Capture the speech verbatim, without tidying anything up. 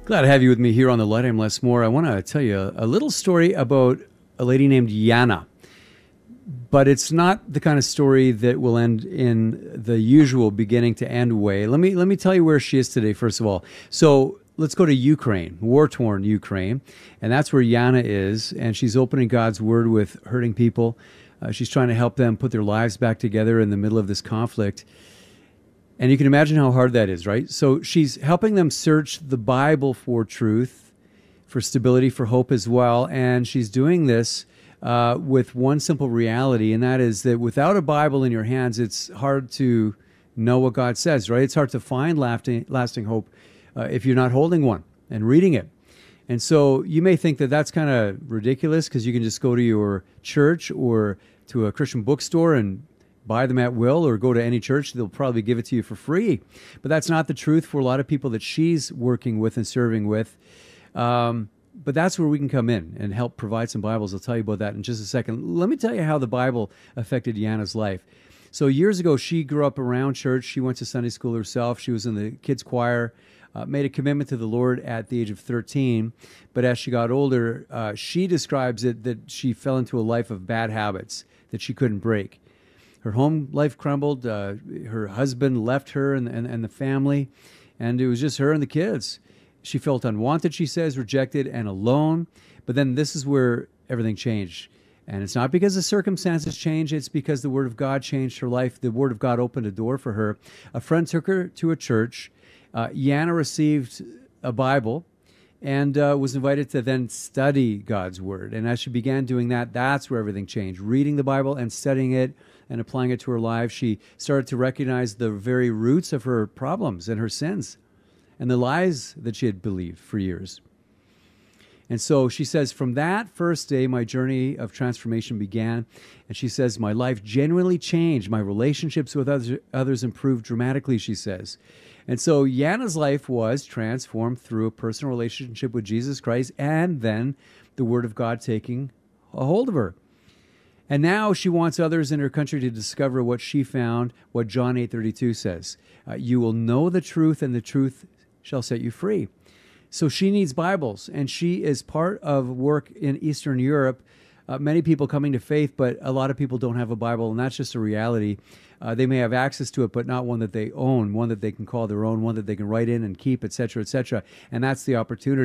Glad to have you with me here on The Light. I'm Les Moore. I want to tell you a, a little story about a lady named Yana. But it's not the kind of story that will end in the usual beginning to end way. Let me let me tell you where she is today, first of all. So let's go to Ukraine, war-torn Ukraine. And that's where Yana is. And she's opening God's Word with hurting people. Uh, she's trying to help them put their lives back together in the middle of this conflict. And you can imagine how hard that is, right? So she's helping them search the Bible for truth, for stability, for hope as well. And she's doing this uh, with one simple reality, and that is that without a Bible in your hands, it's hard to know what God says, right? It's hard to find lasting, lasting hope uh, if you're not holding one and reading it. And so you may think that that's kind of ridiculous because you can just go to your church or to a Christian bookstore and buy them at will, or go to any church. They'll probably give it to you for free. But that's not the truth for a lot of people that she's working with and serving with. Um, but that's where we can come in and help provide some Bibles. I'll tell you about that in just a second. Let me tell you how the Bible affected Yana's life. So years ago, she grew up around church. She went to Sunday school herself. She was in the kids' choir, uh, made a commitment to the Lord at the age of thirteen. But as she got older, uh, she describes it that she fell into a life of bad habits that she couldn't break. Her home life crumbled. Uh, her husband left her and, and, and the family, and it was just her and the kids. She felt unwanted, she says, rejected and alone. But then this is where everything changed. And it's not because the circumstances changed. It's because the Word of God changed her life. The Word of God opened a door for her. A friend took her to a church. Uh, Yana received a Bible and uh, was invited to then study God's Word. And as she began doing that, that's where everything changed. Reading the Bible and studying it and applying it to her life, she started to recognize the very roots of her problems and her sins and the lies that she had believed for years. And so she says, from that first day, my journey of transformation began. And she says, my life genuinely changed. My relationships with others, others improved dramatically, she says. And so Yana's life was transformed through a personal relationship with Jesus Christ and then the Word of God taking a hold of her. And now she wants others in her country to discover what she found, what John eight thirty-two says. Uh, you will know the truth, and the truth shall set you free. So she needs Bibles, and she is part of work in Eastern Europe. Uh, many people coming to faith, but a lot of people don't have a Bible, and that's just a reality. Uh, they may have access to it, but not one that they own, one that they can call their own, one that they can write in and keep, et cetera, et cetera. And that's the opportunity.